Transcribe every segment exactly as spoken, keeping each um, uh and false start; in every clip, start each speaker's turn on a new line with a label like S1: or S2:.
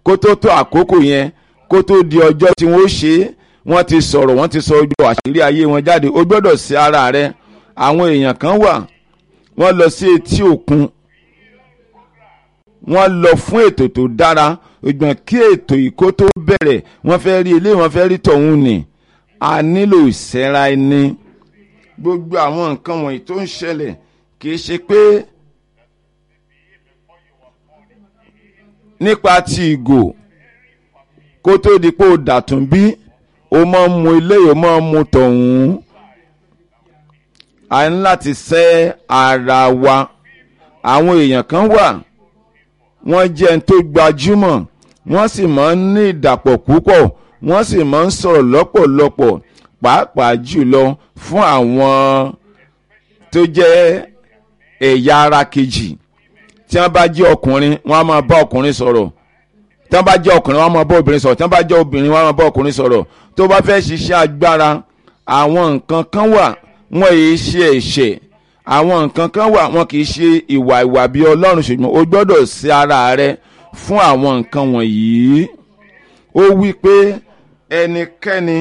S1: kó tó tó àkókò yẹn, kó tó di ọjọ́ tí wọ́n ó ṣe é, wọ́n ti sọ̀rọ̀, wọ́n ti sọ ojú àṣírí ayé wọn jáde. O gbọ́dọ̀ ṣe ara rẹ. Àwọn èèyàn kan wà, wọ́n lọ sí etí òkun, wọ́n lọ fún ètò tó dára, ṣùgbọ́n kí ètò ìkó tó bẹ̀rẹ̀ wọ́n fẹ́ rí ilé, wọ́n fẹ́ rí tọ̀hún ni. A nílò ìṣẹ́ra ẹni. Gbogbo àwọn nǹkan wọ̀nyí tó ń ṣẹlẹ̀ kì í ṣe pé nípa ti ìgò kó tó di pé o dàtún bí o máa ń mu ilé, o máa ń mu tọ̀hún. A ní láti ṣẹ́ ara wa. Àwọn èèyàn kan wà, wọ́n jẹ́ ẹni tó gbajúmọ̀, wọ́n sì máa ń ní ìdàpọ̀ púpọ̀, wọ́n sì máa ń sọ̀rọ̀ lọ́pọ̀lọpọ̀, pàápàá jùlọ fún àwọn tó jẹ́ ẹ̀yà ara kejì. Tí wọ́n bá jẹ́ ọkùnrin, wọ́n á máa bá ọkùnrin sọ̀rọ̀. Tí wọ́n bá jẹ́ ọkùnrin, wọ́n á máa bá obìnrin sọ̀rọ̀. Tí wọ́n bá jẹ́ obìnrin, wọ́n á máa bá ọkùnrin sọ̀rọ̀. Tó bá fẹ́ ṣiṣẹ́ agbára, àwọn nǹkan kan wà, wọ́n yìí ṣe ẹ̀ṣẹ̀. Àwọn nǹkan kan wà, wọ́n kì í ṣe ìwà ìwà bí Ọlọ́run, ṣùgbọ́n o gbọ́dọ̀ ṣe ara rẹ fún àwọn nǹkan wọ̀nyí. Ó wí pé ẹnikẹ́ni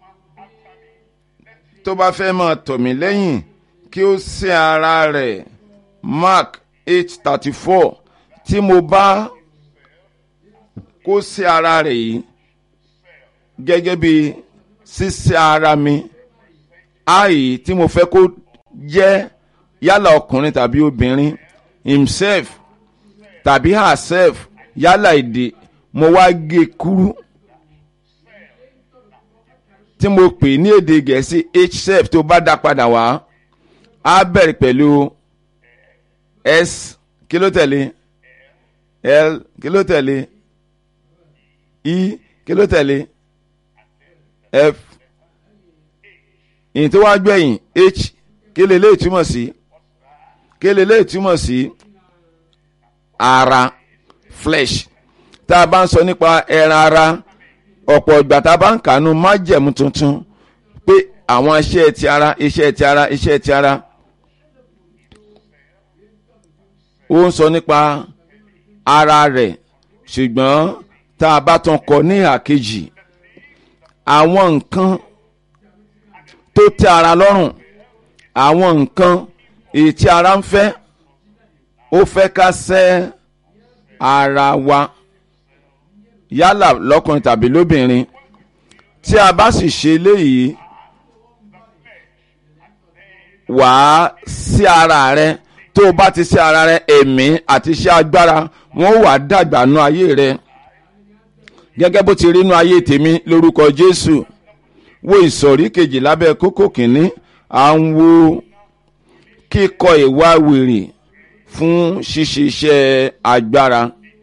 S1: tó bá fẹ́ máa tọ̀ mí lẹ́yìn kí ó ṣe ara rẹ̀. Mark eight thirty four. Tí mo bá kó ṣe ara rẹ̀ yìí gẹ́gẹ́ bí ṣíṣe ara mi, àì tí mo fẹ́ kó jẹ́ yálà ọkùnrin tàbí obìnrin, himself tàbí herself, yálà èdè, mo wá gé kúrú tí mo pè ní èdè Gẹ̀ẹ́sì hself. tó bá dá padà wá, á bẹ̀rẹ̀ pẹ̀lú s, kí ló tẹ̀lé, l, kí ló tẹ̀lé, e, kí ló tẹ̀lé, f, ìyìn tó wá gbẹ̀yìn h. Kí lè lè túmọ̀ sí? Kí lè lè túmọ̀ sí? Ara, flesh. Tá a bá ń sọ nípa ẹran ara, ọ̀pọ̀ ìgbà tá a bá ń kànú májẹ̀mú tuntun pé àwọn iṣẹ́ ti ara, iṣẹ́ ti ara, iṣẹ́ ti ara, ó ń sọ nípa ara rẹ̀. Ṣùgbọ́n tá a bá tún kọ ní àkejì, àwọn nǹkan tó tẹ́ ara lọ́rùn, àwọn nǹkan èyí tí ara ń fẹ́, ó fẹ́ ká ṣẹ́ ara wa, yálà lọ́kùnrin tàbí lóbìnrin. Tí a bá sì ṣe eléyìí, wàá sí ara rẹ. Tó o bá ti sí ara rẹ, ẹ̀mí àti iṣẹ́ agbára wọn ó wà dàgbà nú ayé rẹ gẹ́gẹ́ bó ti rí nú ayé tèmi lórúkọ Jésù. Wo ìsọ̀rí kejì lábẹ́ kókó kìíní. À ń wo kíkọ ìwà wèrè fún ṣíṣe iṣẹ́ agbára.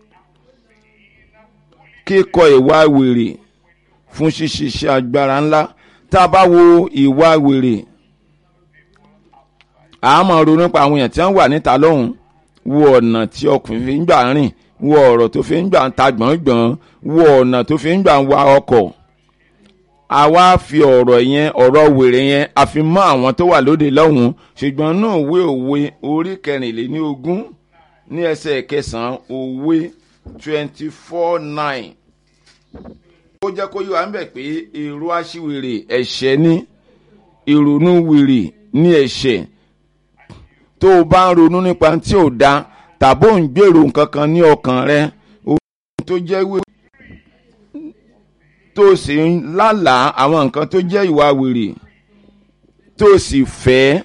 S1: Kíkọ ìwà wèrè fún ṣíṣe iṣẹ́ agbára ńlá. Tá a bá wo ìwà wèrè, a máa ronú nípa àwọn èèyàn tí wọ́n wà níta lọ́hùn. Wo ọ̀nà tí ọkùnrin fi ń gbà rìn, wo ọ̀rọ̀ tó fi ń gbà ń ta gbọ̀ngbọ̀n, wo ọ̀nà tó fi ń gbà ń wa ọkọ̀. A wá fi ọ̀rọ̀ yẹn, ọ̀rọ̀ wèrè yẹn, a fi mọ́ àwọn tó wà lóde lọ́hùn. Ṣùgbọ́n náà òwe òwe orí kẹrìnléní ogún ní ẹsẹ̀ kẹsàn-án, òwe twenty four nine. Ó jẹ́ kó yé wa ń bẹ̀ pé èrò aṣiwèrè ẹ̀ṣẹ̀ ni, ìrònú wèrè ní ẹ̀ṣẹ̀. Tó o bá ń ronú nípa tí ò da, tàbó ń gbèrò nǹkan kan ní ọkàn rẹ, ohun tó jẹ́ wèrè, tó sì ń lálàá àwọn nǹkan tó jẹ́ ìwà wèrè, tó sì fẹ́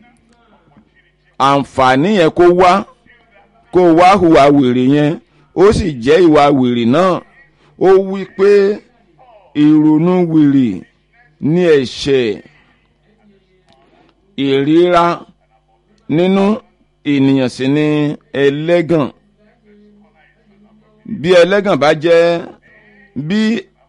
S1: àǹfààní yẹn kó wá, kó wá hùwà wèrè yẹn, ó sì jẹ́ ìwà wèrè náà. Ó wí pé ìrònú wèrè ní ẹ̀ṣẹ̀. Ìríra nínú ènìyàn sì ni ẹlẹ́gàn. Bí ẹlẹ́gàn bá jẹ́, bí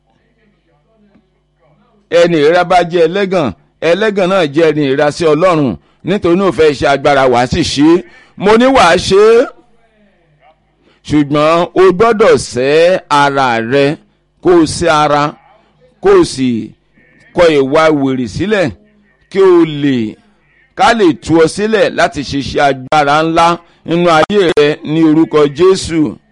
S1: ẹni ìríra bá jẹ́ ẹlẹ́gàn, ẹlẹ́gàn náà jẹ́ ẹni ìríra sí Ọlọ́run. Nítorí náà fẹ́ iṣẹ́ agbára wàá sì ṣe é. Mo ní wàá ṣe é, ṣùgbọ́n o gbọ́dọ̀ ṣẹ́ ara rẹ, kó o ṣẹ́ ara, kó o sì kọ ìwà wèrè sílẹ̀, kí o lè ká lè tú ọ sílẹ̀ láti ṣiṣẹ́ agbára ńlá nínú ayé rẹ ní orúkọ Jésù.